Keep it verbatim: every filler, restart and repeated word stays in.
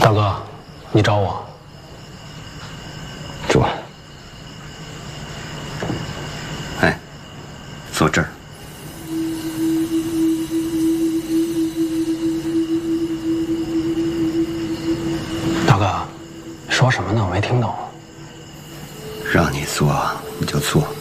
大哥，你找我？ 坐。 哎，坐这儿。 大哥，说什么呢？我没听懂。 让你坐你就坐。